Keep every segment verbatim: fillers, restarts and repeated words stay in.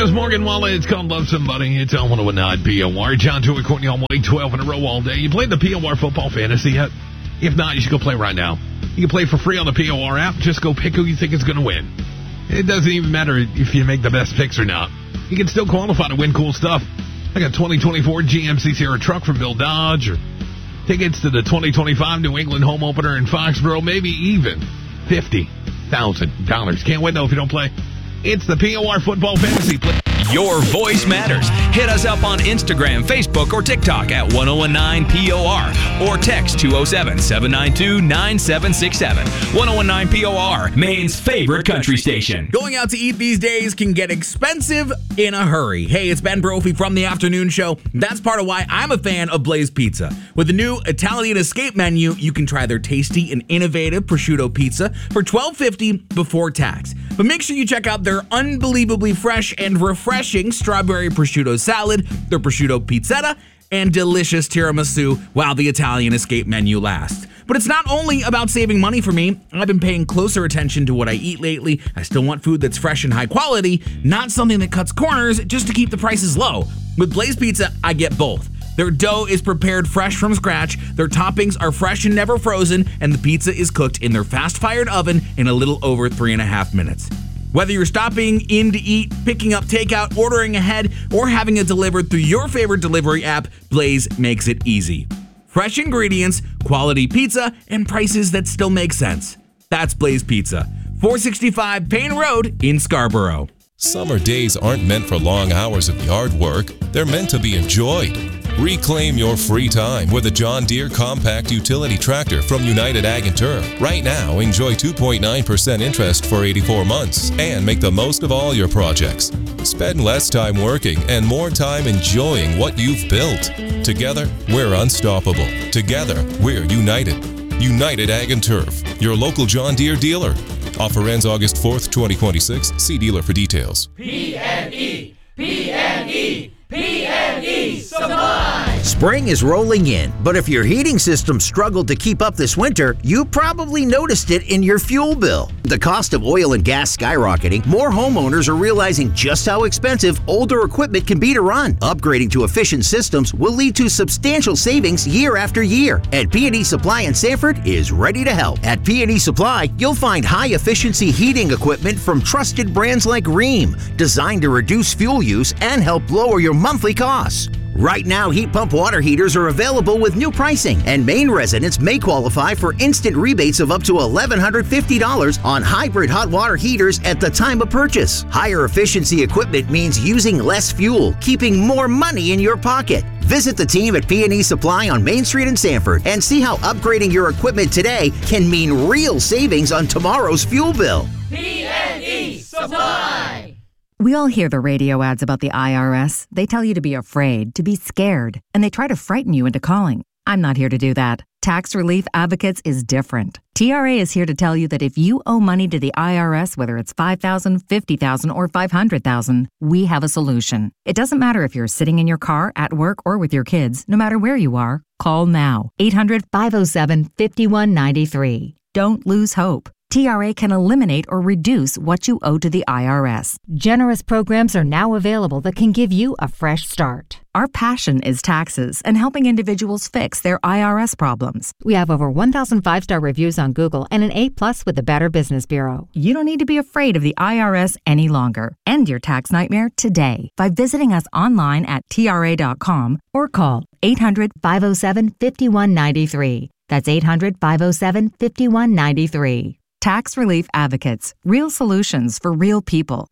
is Morgan Wallen. It's called Love Somebody. It's on one oh one nine P O R. John Tour, Courtney on way twelve in a row all day. You played the P O R football fantasy yet? If not, you should go play right now. You can play for free on the P O R app. Just go pick who you think is going to win. It doesn't even matter if you make the best picks or not. You can still qualify to win cool stuff. Like a twenty twenty-four G M C Sierra truck from Bill Dodge, or tickets to the twenty twenty-five New England home opener in Foxborough, maybe even fifty thousand dollars. Can't win, though, if you don't play. It's the P O R Football Fantasy Play. Your voice matters. Hit us up on Instagram, Facebook, or TikTok at ten nineteen P O R or text two oh seven, seven nine two, nine seven six seven. ten nineteen P O R, Maine's favorite country station. Going out to eat these days can get expensive in a hurry. Hey, it's Ben Brophy from The Afternoon Show. That's part of why I'm a fan of Blaze Pizza. With the new Italian Escape menu, you can try their tasty and innovative prosciutto pizza for twelve fifty before tax. But make sure you check out their unbelievably fresh and refreshing strawberry prosciutto salad, their prosciutto pizzetta, and delicious tiramisu while the Italian Escape menu lasts. But it's not only about saving money for me. I've been paying closer attention to what I eat lately. I still want food that's fresh and high quality, not something that cuts corners just to keep the prices low. With Blaze Pizza, I get both. Their dough is prepared fresh from scratch, their toppings are fresh and never frozen, and the pizza is cooked in their fast-fired oven in a little over three and a half minutes. Whether you're stopping in to eat, picking up takeout, ordering ahead, or having it delivered through your favorite delivery app, Blaze makes it easy. Fresh ingredients, quality pizza, and prices that still make sense. That's Blaze Pizza, four sixty-five Payne Road in Scarborough. Summer days aren't meant for long hours of yard work. They're meant to be enjoyed. Reclaim your free time with a John Deere compact utility tractor from United Ag and Turf. Right now, enjoy two point nine percent interest for eighty-four months and make the most of all your projects. Spend less time working and more time enjoying what you've built. Together, we're unstoppable. Together, we're united. United Ag and Turf, your local John Deere dealer. Offer ends August fourth, twenty twenty-six. See dealer for details. P and E, P and E, P and E Supply. Spring is rolling in, but if your heating system struggled to keep up this winter, you probably noticed it in your fuel bill. The cost of oil and gas skyrocketing, more homeowners are realizing just how expensive older equipment can be to run. Upgrading to efficient systems will lead to substantial savings year after year. And P and E Supply in Sanford is ready to help. At P and E Supply, you'll find high-efficiency heating equipment from trusted brands like Rheem, designed to reduce fuel use and help lower your monthly costs. Right now, heat pump water heaters are available with new pricing, and Maine residents may qualify for instant rebates of up to one thousand one hundred fifty dollars on hybrid hot water heaters at the time of purchase. Higher efficiency equipment means using less fuel, keeping more money in your pocket. Visit the team at P and E Supply on Main Street in Sanford and see how upgrading your equipment today can mean real savings on tomorrow's fuel bill. P and E Supply. We all hear the radio ads about the I R S. They tell you to be afraid, to be scared, and they try to frighten you into calling. I'm not here to do that. Tax Relief Advocates is different. T R A is here to tell you that if you owe money to the I R S, whether it's five thousand dollars, fifty thousand dollars, or five hundred thousand dollars, we have a solution. It doesn't matter if you're sitting in your car, at work, or with your kids. No matter where you are, call now. eight hundred, five oh seven, five one nine three. Don't lose hope. T R A can eliminate or reduce what you owe to the I R S. Generous programs are now available that can give you a fresh start. Our passion is taxes and helping individuals fix their I R S problems. We have over one thousand five-star reviews on Google and an A plus with the Better Business Bureau. You don't need to be afraid of the I R S any longer. End your tax nightmare today by visiting us online at T R A dot com or call eight hundred, five oh seven, five one nine three. That's eight hundred, five oh seven, five one nine three. Tax Relief Advocates. Real solutions for real people.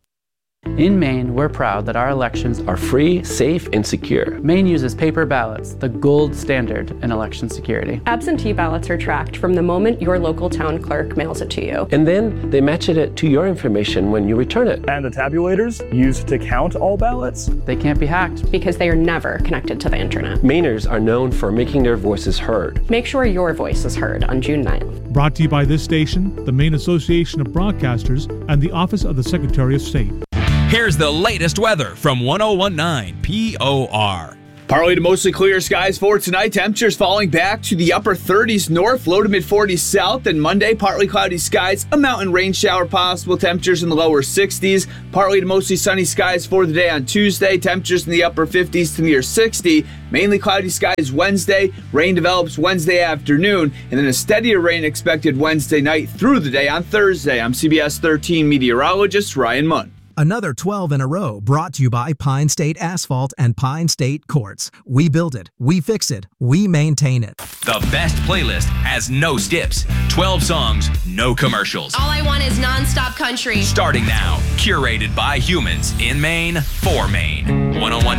In Maine, we're proud that our elections are free, safe, and secure. Maine uses paper ballots, the gold standard in election security. Absentee ballots are tracked from the moment your local town clerk mails it to you. And then they match it to your information when you return it. And the tabulators used to count all ballots? They can't be hacked. Because they are never connected to the internet. Mainers are known for making their voices heard. Make sure your voice is heard on June ninth. Brought to you by this station, the Maine Association of Broadcasters, and the Office of the Secretary of State. Here's the latest weather from ten nineteen P O R. Partly to mostly clear skies for tonight. Temperatures falling back to the upper thirties north, low to mid forties south. And Monday, partly cloudy skies, a mountain rain shower possible. Temperatures in the lower sixties. Partly to mostly sunny skies for the day on Tuesday. Temperatures in the upper fifties to near sixty. Mainly cloudy skies Wednesday. Rain develops Wednesday afternoon. And then a steadier rain expected Wednesday night through the day on Thursday. I'm C B S thirteen meteorologist Ryan Munn. Another twelve in a row brought to you by Pine State Asphalt and Pine State Quartz. We build it, we fix it, we maintain it. The best playlist has no skips. twelve songs, no commercials. All I want is non-stop country. Starting now, curated by humans in Maine for Maine. one oh one